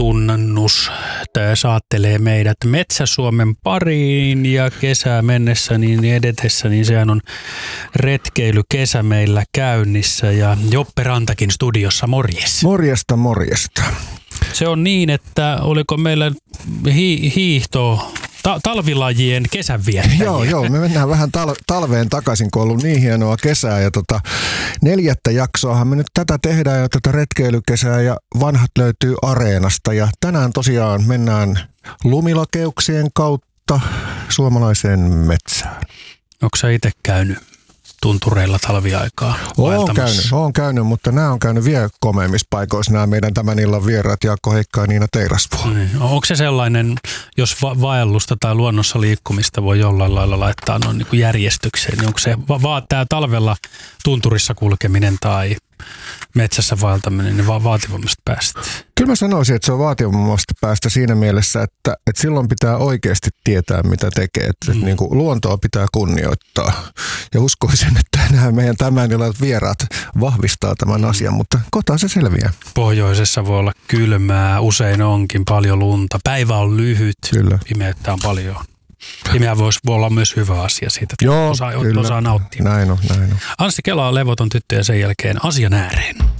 tunnus saattelee meidät Metsä-Suomen pariin ja kesää mennessä niin edetessä, niin sehän on retkeilykesä meillä käynnissä ja Joppe Rantakin studiossa, morjes. Morjesta. Se on niin, että oliko meillä hiihto... talvilajien kesänviettäjiä. Joo, me mennään vähän talveen takaisin, kun on ollut niin hienoa kesää. Ja 4. jaksoahan me nyt tätä tehdään ja tätä retkeilykesää ja vanhat löytyy Areenasta. Ja tänään tosiaan mennään lumilakeuksien kautta suomalaiseen metsään. Onko sä itse käynyt tuntureilla talviaikaa vaeltamassa? Oon käynyt, mutta nämä on käynyt vielä komeimmissa paikoissa, nämä meidän tämän illan vieraat Jaakko Heikka ja Niina Teirasvuo. Onko se sellainen, jos vaellusta tai luonnossa liikkumista voi jollain lailla laittaa noin niin kuin järjestykseen, niin onko se tämä talvella tunturissa kulkeminen tai metsässä vaeltaminen niin vaativammasta päästä? Kyllä mä sanoisin, että se on vaativammasta päästä siinä mielessä, että silloin pitää oikeasti tietää, mitä tekee. Että niin kuin luontoa pitää kunnioittaa. Ja uskoisin, että nämä meidän tämän illan vieraat vahvistaa tämän asian, mutta kohta se selviää. Pohjoisessa voi olla kylmää, usein onkin paljon lunta. Päivä on lyhyt, kyllä. Pimeyttä on paljon. Pimeä voi olla myös hyvä asia siitä, että osaa nauttia. Näin on. Anssi Kela on levoton tyttö ja sen jälkeen asian ääreen.